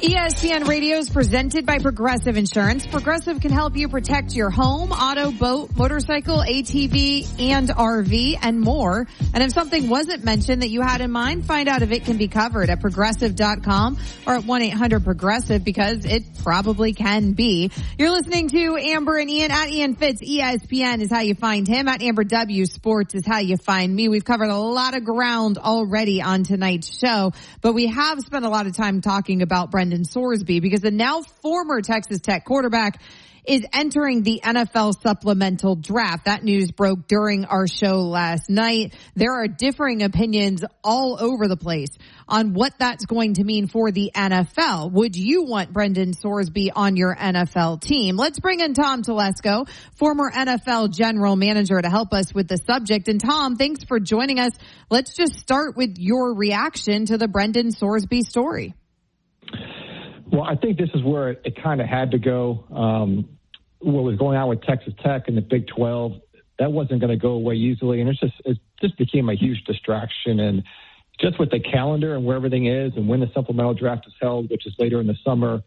ESPN Radio is presented by Progressive Insurance. Progressive can help you protect your home, auto, boat, motorcycle, ATV, and RV, and more. And if something wasn't mentioned that you had in mind, find out if it can be covered at Progressive.com or at 1-800-PROGRESSIVE, because it probably can be. You're listening to Amber and Ian at Ian Fitz. ESPN is how you find him. At Amber W Sports is how you find me. We've covered a lot of ground already on tonight's show, but we have spent a lot of time talking about Brendan Sorsby, because the now former Texas Tech quarterback is entering the NFL supplemental draft. That news broke during our show last night. There are differing opinions all over the place on what that's going to mean for the NFL. Would you want Brendan Sorsby on your NFL team? Let's bring in Tom Telesco, former NFL general manager, to help us with the subject. And Tom, thanks for joining us. Let's just start with your reaction to the Brendan Sorsby story. Well, I think this is where it kind of had to go. What was going on with Texas Tech and the Big 12, that wasn't going to go away easily. And it just became a huge distraction. And just with the calendar and where everything is and when the supplemental draft is held, which is later in the summer,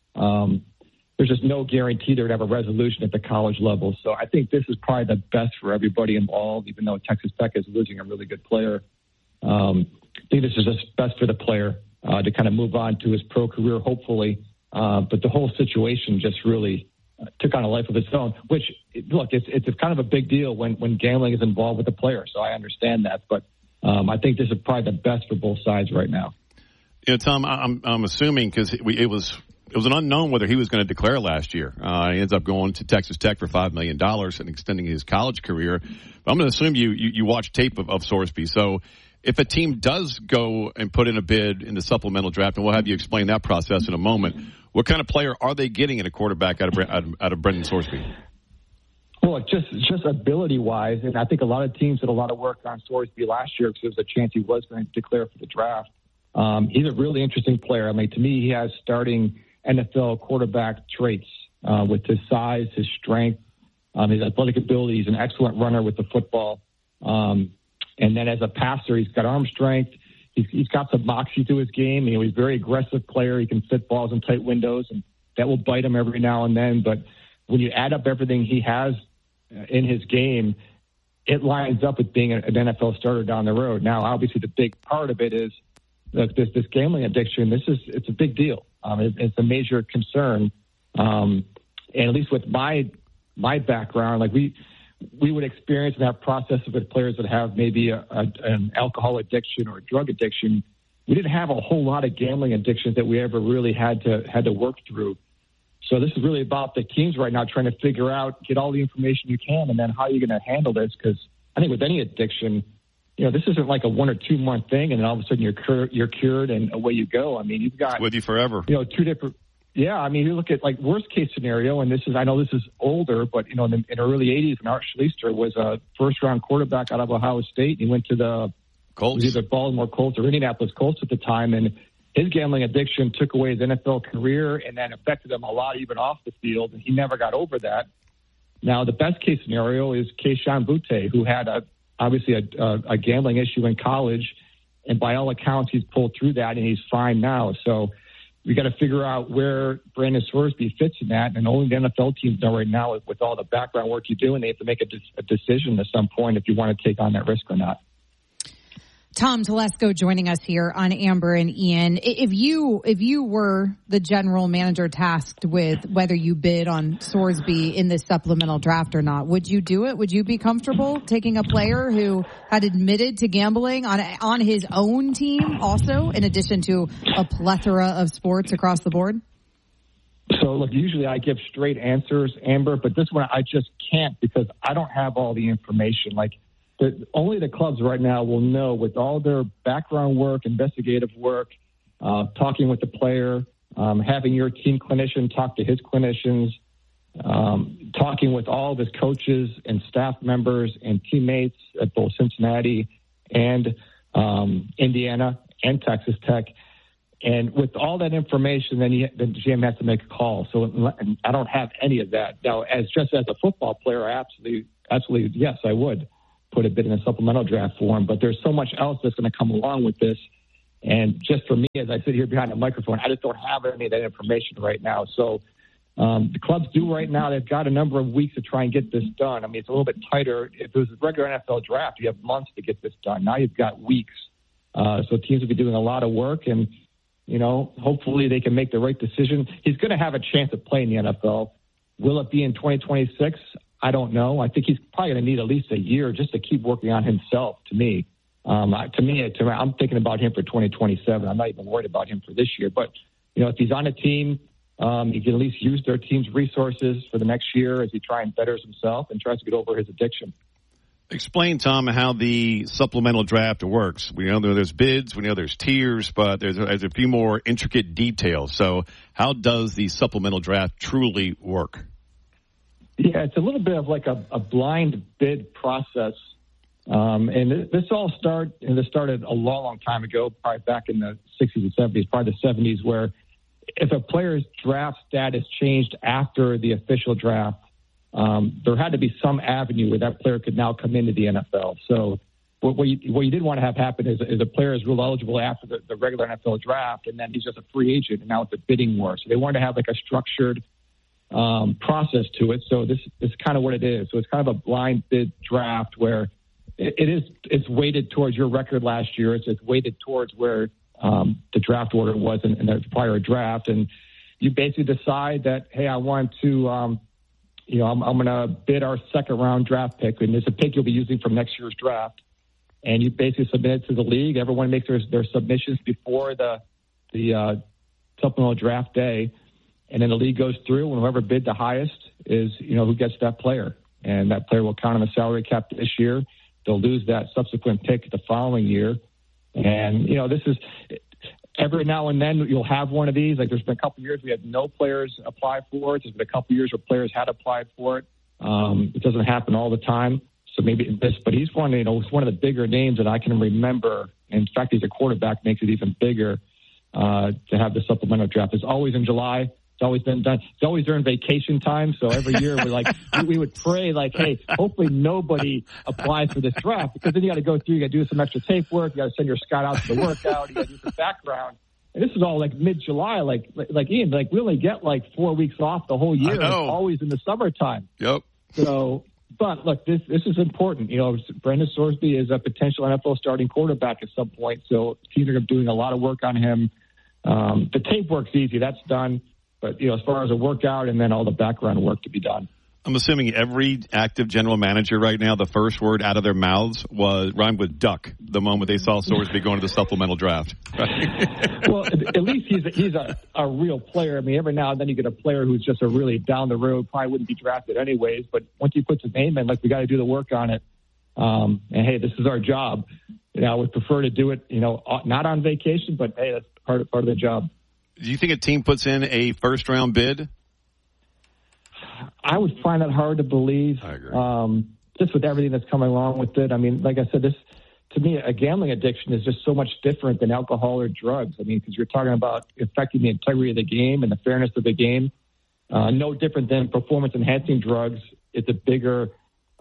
there's just no guarantee they're going to have a resolution at the college level. So I think this is probably the best for everybody involved, even though Texas Tech is losing a really good player. I think this is just best for the player to kind of move on to his pro career, hopefully. But the whole situation just really took on a life of its own, which, look, it's kind of a big deal when gambling is involved with the player. So I understand that. But I think this is probably the best for both sides right now. Yeah, Tom, I'm assuming, because it was an unknown whether he was going to declare last year. He ends up going to Texas Tech for $5 million and extending his college career. But I'm going to assume you watch tape of Sorsby. So if a team does go and put in a bid in the supplemental draft, and we'll have you explain that process in a moment, what kind of player are they getting in a quarterback out of Brendan Sorsby? Well, just ability-wise, and I think a lot of teams did a lot of work on Sorsby last year because there was a chance he was going to declare for the draft. He's a really interesting player. I mean, to me, he has starting NFL quarterback traits with his size, his strength, his athletic ability. He's an excellent runner with the football. And then as a passer, he's got arm strength. He's got some moxie to his game. He's a very aggressive player. He can fit balls in tight windows, and that will bite him every now and then. But when you add up everything he has in his game, it lines up with being an NFL starter down the road. Now, obviously, the big part of it is this gambling addiction. It's a big deal. It's a major concern. And at least with my background, like we would experience that process with players that have maybe an alcohol addiction or a drug addiction. We didn't have a whole lot of gambling addictions that we ever really had to work through. So this is really about the teams right now trying to figure out, get all the information you can, and then how you're going to handle this. Because I think with any addiction, this isn't like a 1 or 2 month thing, and then all of a sudden you're cured and away you go. I mean, you've got with you forever. Two different. Yeah, I mean, you look at like worst case scenario, and I know this is older, but in the early '80s, Art Schlichter was a first round quarterback out of Ohio State. He went to the Colts, either Baltimore Colts or Indianapolis Colts at the time, and his gambling addiction took away his NFL career and then affected him a lot even off the field, and he never got over that. Now, the best case scenario is Kayshon Boutte, who had obviously a gambling issue in college, and by all accounts, he's pulled through that and he's fine now. So we got to figure out where Brandon Sorsby fits in that, and only the NFL teams know right now with all the background work you do, and they have to make a decision at some point if you want to take on that risk or not. Tom Telesco joining us here on Amber and Ian. If you were the general manager tasked with whether you bid on Sorsby in this supplemental draft or not, would you do it? Would you be comfortable taking a player who had admitted to gambling on his own team also, in addition to a plethora of sports across the board? So, look, usually I give straight answers, Amber, but this one I just can't because I don't have all the information. Only the clubs right now will know, with all their background work, investigative work, talking with the player, having your team clinician talk to his clinicians, talking with all of his coaches and staff members and teammates at both Cincinnati and Indiana and Texas Tech. And with all that information, then the GM has to make a call. So I don't have any of that. Now, as a football player, absolutely, yes, I would put a bid in a supplemental draft for him. But there's so much else that's going to come along with this. And just for me, as I sit here behind the microphone, I just don't have any of that information right now. So the clubs do right now. They've got a number of weeks to try and get this done. I mean, it's a little bit tighter. If it was a regular NFL draft, you have months to get this done. Now you've got weeks. So teams will be doing a lot of work, and, hopefully they can make the right decision. He's going to have a chance of playing the NFL. Will it be in 2026? I don't know. I think he's probably going to need at least a year just to keep working on himself, to me. I'm thinking about him for 2027. I'm not even worried about him for this year. But, if he's on a team, he can at least use their team's resources for the next year as he tries and betters himself and tries to get over his addiction. Explain, Tom, how the supplemental draft works. We know there's bids, we know there's tiers, but there's a few more intricate details. So how does the supplemental draft truly work? Yeah, it's a little bit of like a blind bid process. And this all started a long, long time ago, probably back in the 60s and 70s, probably the 70s, where if a player's draft status changed after the official draft, there had to be some avenue where that player could now come into the NFL. So what you didn't want to have happen is a player is ruled eligible after the regular NFL draft, and then he's just a free agent, and now it's a bidding war. So they wanted to have like a structured process to it. So this is kind of what it is. So it's kind of a blind bid draft where it's weighted towards your record last year. It's weighted towards where the draft order was in the prior draft. And you basically decide that, hey, I want to, I'm going to bid our second round draft pick. And it's a pick you'll be using from next year's draft. And you basically submit it to the league. Everyone makes their submissions before the supplemental draft day. And then the league goes through, and whoever bid the highest is, who gets that player. And that player will count on the salary cap this year. They'll lose that subsequent pick the following year. And, this is every now and then you'll have one of these. Like there's been a couple of years we had no players apply for it. There's been a couple of years where players had applied for it. It doesn't happen all the time. So maybe this, but he's one, it's one of the bigger names that I can remember. In fact, he's a quarterback, makes it even bigger to have the supplemental draft. It's always in July. It's always been done. It's always during vacation time. So every year we would pray hey, hopefully nobody applies for this draft, because then you got to go through, you got to do some extra tape work. You got to send your scout out to the workout. You got to do some background. And this is all mid-July, like Ian, we only get 4 weeks off the whole year. It's always in the summertime. Yep. So, but look, this is important. Brendan Sorsby is a potential NFL starting quarterback at some point. So teams are doing a lot of work on him. The tape work's easy. That's done. But, as far as a workout and then all the background work to be done. I'm assuming every active general manager right now, the first word out of their mouths rhymed with duck the moment they saw Sorsby going to the supplemental draft. Right? Well, at least he's a real player. I mean, every now and then you get a player who's just a really down the road, probably wouldn't be drafted anyways. But once you put the name in, we got to do the work on it. And, hey, this is our job. I would prefer to do it, not on vacation, but, hey, that's part of the job. Do you think a team puts in a first-round bid? I would find that hard to believe. I agree. Just with everything that's coming along with it. I mean, like I said, to me, a gambling addiction is just so much different than alcohol or drugs. I mean, because you're talking about affecting the integrity of the game and the fairness of the game. No different than performance-enhancing drugs. It's a bigger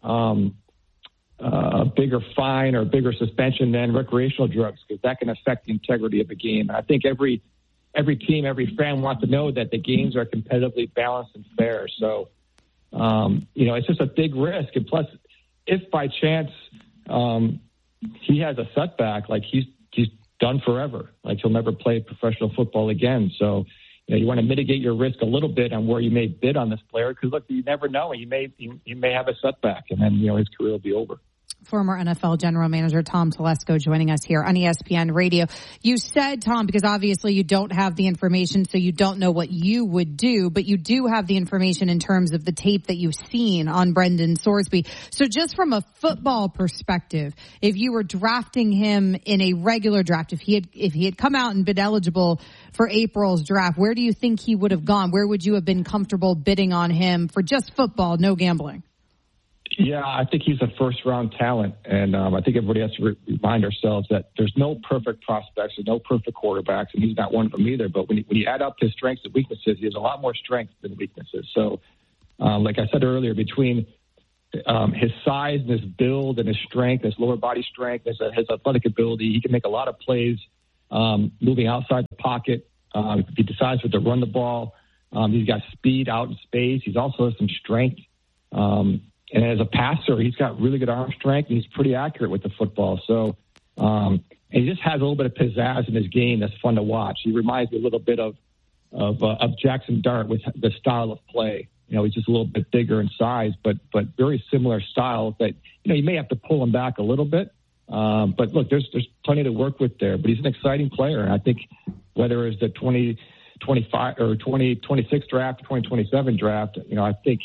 fine or bigger suspension than recreational drugs, because that can affect the integrity of the game. And I think every team, every fan wants to know that the games are competitively balanced and fair. So, it's just a big risk. And plus, if by chance he has a setback, he's done forever. He'll never play professional football again. So, you want to mitigate your risk a little bit on where you may bid on this player, because look, you never know. He may have a setback, and then his career will be over. Former NFL general manager Tom Telesco joining us here on ESPN Radio. You said, Tom, because obviously you don't have the information, so you don't know what you would do, but you do have the information in terms of the tape that you've seen on Brendan Sorsby. So just from a football perspective, if you were drafting him in a regular draft, if he had come out and been eligible for April's draft, where do you think he would have gone? Where would you have been comfortable bidding on him for just football, no gambling? Yeah, I think he's a first-round talent, and I think everybody has to remind ourselves that there's no perfect prospects, there's no perfect quarterbacks, and he's not one of them either. But when you add up his strengths and weaknesses, he has a lot more strengths than weaknesses. So, like I said earlier, between his size and his build and his strength, his lower body strength, his athletic ability, he can make a lot of plays moving outside the pocket. If he decides to run the ball, he's got speed out in space. He's also has some strength. And as a passer, he's got really good arm strength, and he's pretty accurate with the football. So, and he just has a little bit of pizzazz in his game that's fun to watch. He reminds me a little bit of Jackson Dart with the style of play. He's just a little bit bigger in size, but very similar styles that, you may have to pull him back a little bit. But look, there's plenty to work with there, but he's an exciting player. And I think whether it's the 2025 or 2026 draft, 2027 draft, I think,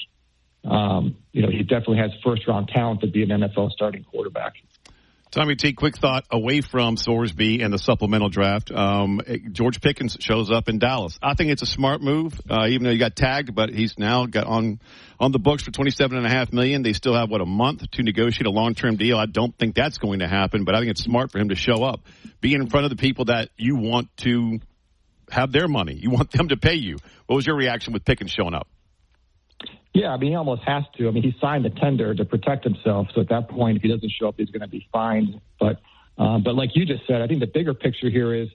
he definitely has first round talent to be an NFL starting quarterback. Tommy T, quick thought away from Sorsby and the supplemental draft. George Pickens shows up in Dallas. I think it's a smart move, even though he got tagged, but he's now got on the books for $27.5 million. They still have, a month to negotiate a long-term deal. I don't think that's going to happen, but I think it's smart for him to show up, be in front of the people that you want to have their money. You want them to pay you. What was your reaction with Pickens showing up? Yeah, he almost has to. He signed the tender to protect himself. So at that point, if he doesn't show up, he's going to be fined. But like you just said, I think the bigger picture here is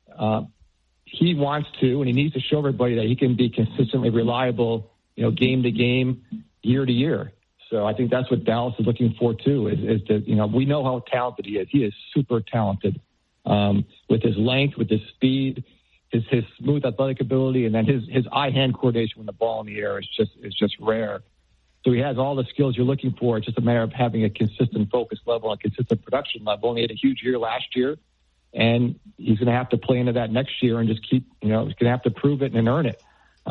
he wants to, and he needs to show everybody that he can be consistently reliable, game to game, year to year. So I think that's what Dallas is looking for too. Is that we know how talented he is. He is super talented with his length, with his speed. His smooth athletic ability, and then his eye-hand coordination when the ball in the air is just rare. So he has all the skills you're looking for. It's just a matter of having a consistent focus level, a consistent production level. And he had a huge year last year, and he's going to have to play into that next year and just keep, he's going to have to prove it and earn it.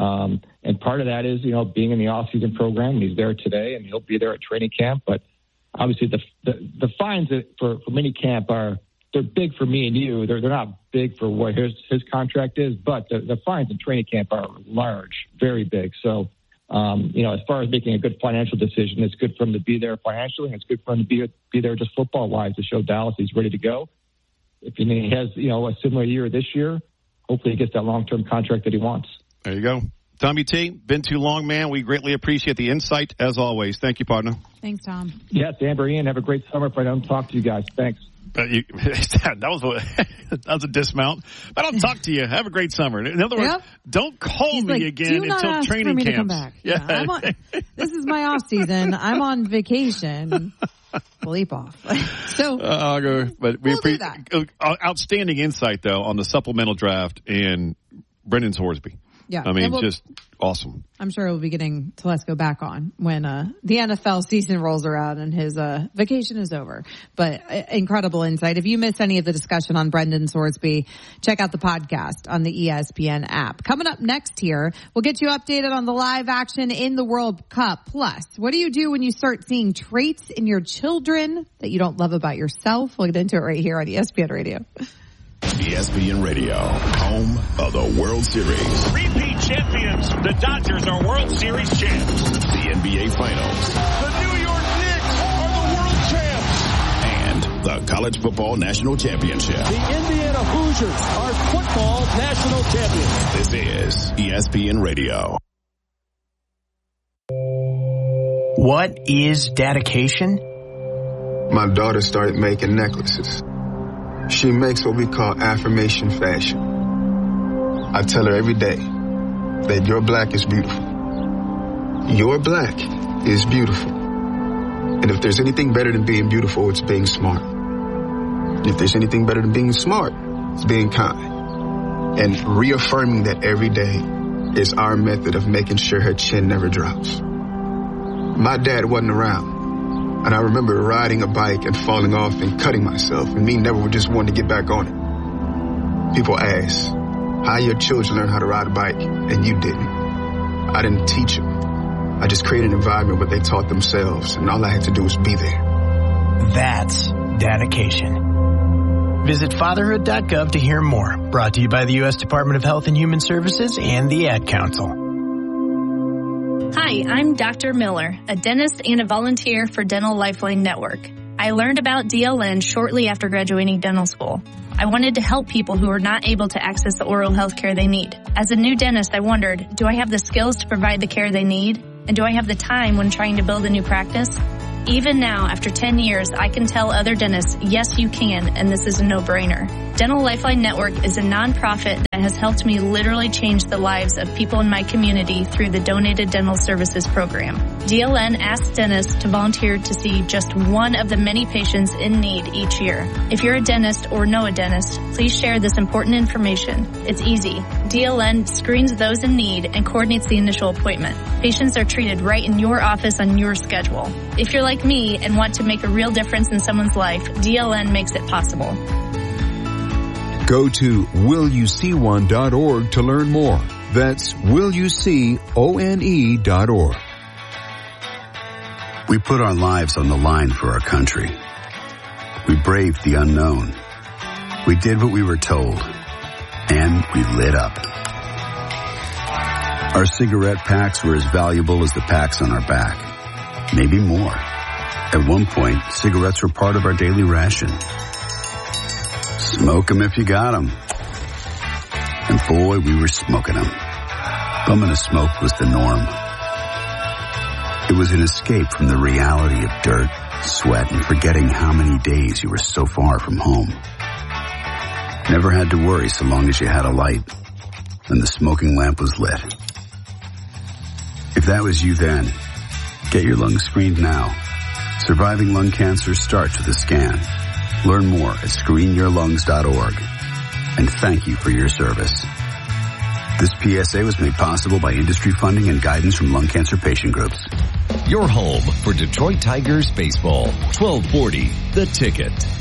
And part of that is, being in the off-season program. And he's there today, and he'll be there at training camp. But obviously, the fines for mini camp they're big for me and you. They're not big for what his contract is, but the fines in training camp are large, very big. So, as far as making a good financial decision, it's good for him to be there financially, and it's good for him to be there just football-wise to show Dallas he's ready to go. If he has, a similar year this year, hopefully he gets that long-term contract that he wants. There you go. Tommy T, been too long, man. We greatly appreciate the insight, as always. Thank you, partner. Thanks, Tom. Yes, Amber, Ian, have a great summer if I don't talk to you guys. Thanks. That was a dismount. If I don't talk to you, have a great summer. In other words, don't call me again until training camp. Come back. Yeah. This is my off season. I'm on vacation. Bleep off. So, but we appreciate outstanding insight though on the supplemental draft and Brendan Sorsby. Yeah, just awesome. I'm sure we'll be getting Telesco back on when the NFL season rolls around and his vacation is over. But incredible insight. If you missed any of the discussion on Brendan Sorsby, check out the podcast on the ESPN app. Coming up next here, we'll get you updated on the live action in the World Cup. Plus, what do you do when you start seeing traits in your children that you don't love about yourself? We'll get into it right here on ESPN Radio. ESPN Radio, home of the World Series. Repeat champions, the Dodgers are World Series champs. The NBA Finals. The New York Knicks are the world champs. And the College Football National Championship. The Indiana Hoosiers are football national champions. This is ESPN Radio. What is dedication? My daughter started making necklaces. She makes what we call affirmation fashion. I tell her every day that your black is beautiful. Your black is beautiful. And if there's anything better than being beautiful, it's being smart. And if there's anything better than being smart, it's being kind. And reaffirming that every day is our method of making sure her chin never drops. My dad wasn't around. And I remember riding a bike and falling off and cutting myself, and me never just wanting to get back on it. People ask, how your children learn how to ride a bike, and you didn't. I didn't teach them. I just created an environment where they taught themselves, and all I had to do was be there. That's dedication. Visit fatherhood.gov to hear more. Brought to you by the U.S. Department of Health and Human Services and the Ad Council. Hi, I'm Dr. Miller, a dentist and a volunteer for Dental Lifeline Network. I learned about DLN shortly after graduating dental school. I wanted to help people who are not able to access the oral health care they need. As a new dentist, I wondered, do I have the skills to provide the care they need? And do I have the time when trying to build a new practice? Even now, after 10 years, I can tell other dentists, yes, you can, and this is a no-brainer. Dental Lifeline Network is a nonprofit that has helped me literally change the lives of people in my community through the Donated Dental Services Program. DLN asks dentists to volunteer to see just one of the many patients in need each year. If you're a dentist or know a dentist, please share this important information. It's easy. DLN screens those in need and coordinates the initial appointment. Patients are treated right in your office on your schedule. If you're like me and want to make a real difference in someone's life, DLN makes it possible. Go to willyouseeone.org to learn more. That's willyouseeone.org. We put our lives on the line for our country. We braved the unknown. We did what we were told. And we lit up. Our cigarette packs were as valuable as the packs on our back. Maybe more. At one point, cigarettes were part of our daily ration. Smoke 'em if you got 'em. And boy, we were smoking 'em. Bumming a smoke was the norm. It was an escape from the reality of dirt, sweat, and forgetting how many days you were so far from home. Never had to worry so long as you had a light and the smoking lamp was lit. If that was you then, get your lungs screened now. Surviving lung cancer starts with a scan. Learn more at screenyourlungs.org. And thank you for your service. This PSA was made possible by industry funding and guidance from lung cancer patient groups. Your home for Detroit Tigers baseball. 1240 The Ticket.